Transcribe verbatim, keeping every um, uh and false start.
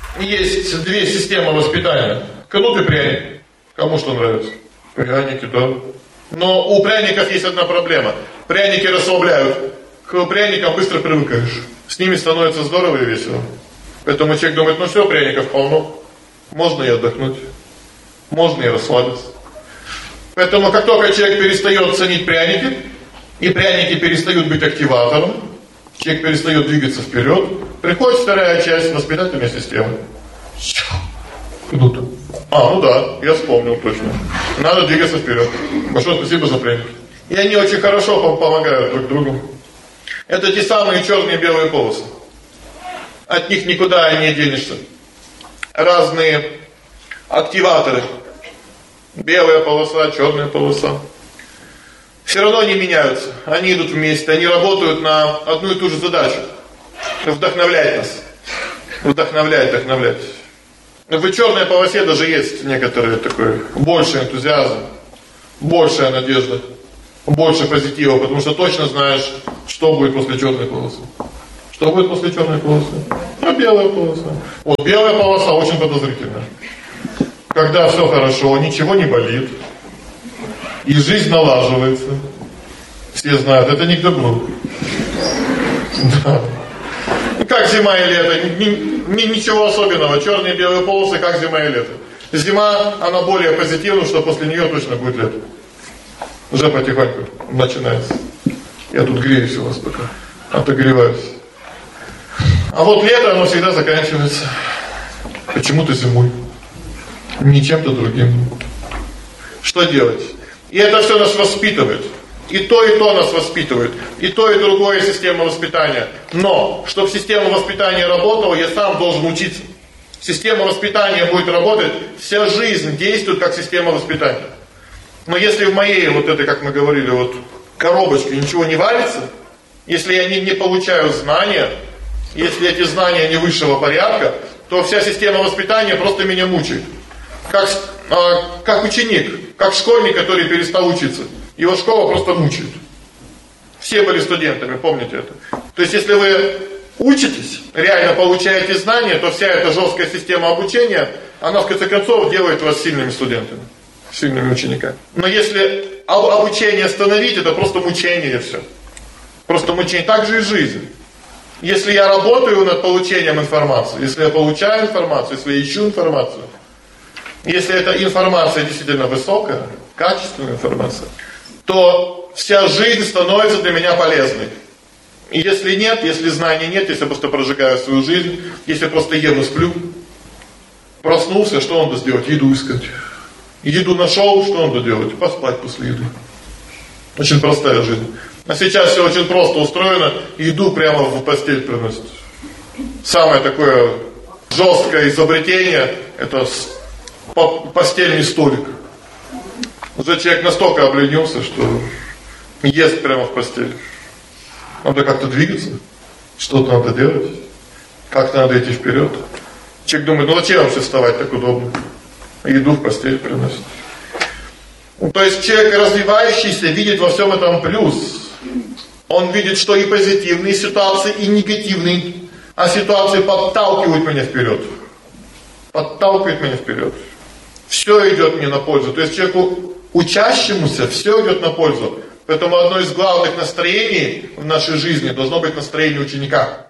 есть две системы воспитания. Кнут и пряник. Кому что нравится? Пряники, да. Но у пряников есть одна проблема. Пряники расслабляют. К пряникам быстро привыкаешь. С ними становится здорово и весело. Поэтому человек думает, ну все, пряников полно. Можно и отдохнуть. Можно и расслабиться. Поэтому как только человек перестает ценить пряники, и пряники перестают быть активатором, человек перестает двигаться вперед, приходит вторая часть воспитательной системы. Кнут. А, ну да, я вспомнил точно. Надо двигаться вперед. Большое спасибо за пряники. И они очень хорошо помогают друг другу. Это те самые черные и белые полосы. От них никуда не денешься. Разные активаторы. Белая полоса, черная полоса. Все равно они меняются. Они идут вместе. Они работают на одну и ту же задачу. Вдохновлять нас. Вдохновлять, вдохновлять. В черной полосе даже есть некоторые такой больше энтузиазм, большая надежда, больше позитива, потому что точно знаешь, что будет после черной полосы. Что будет после черной полосы? А белая полоса. Вот белая полоса очень подозрительная. Когда все хорошо, ничего не болит, и жизнь налаживается. Все знают, это не к добру. Да. Как зима и лето, ни, ни, ничего особенного. Черные и белые полосы, как зима и лето. Зима, она более позитивна, что после нее точно будет лето. Уже потихоньку начинается. Я тут греюсь у вас пока, отогреваюсь. А вот лето, оно всегда заканчивается почему-то зимой. Не чем-то другим. Что делать? И это все нас воспитывает. И то, и то нас воспитывает. И то, и другое система воспитания. Но, чтобы система воспитания работала, я сам должен учиться. Система воспитания будет работать, вся жизнь действует как система воспитания. Но если в моей, вот этой, как мы говорили, вот коробочке ничего не варится, если я не, не получаю знания, если эти знания не высшего порядка, то вся система воспитания просто меня мучает. Как, а, как ученик, как школьник, который перестал учиться. Его школа просто мучает. Все были студентами, помните это. То есть, если вы учитесь, реально получаете знания, то вся эта жесткая система обучения, она в конце концов делает вас сильными студентами, сильными учениками. Но если обучение остановить, это просто мучение все. Просто мучение. Так же и жизнь. Если я работаю над получением информации, если я получаю информацию, если я ищу информацию, если эта информация действительно высокая, качественная информация, то вся жизнь становится для меня полезной. И если нет, если знаний нет, если я просто прожигаю свою жизнь, если я просто ем и сплю, проснулся, что надо сделать? Еду искать. Еду нашел, что надо делать? Поспать после еды. Очень простая жизнь. А сейчас все очень просто устроено, еду прямо в постель приносят. Самое такое жесткое изобретение – это постельный столик. Уже человек настолько обленился, что ест прямо в постели. Надо как-то двигаться, что-то надо делать, как-то надо идти вперед. Человек думает, ну зачем вообще вставать, так удобно. Еду в постель приносит. Ну, то есть человек развивающийся видит во всем этом плюс. Он видит, что и позитивные ситуации, и негативные. А ситуации подталкивают меня вперед. Подталкивают меня вперед. Все идет мне на пользу. То есть человеку учащемуся все идет на пользу. Поэтому одно из главных настроений в нашей жизни должно быть настроение ученика.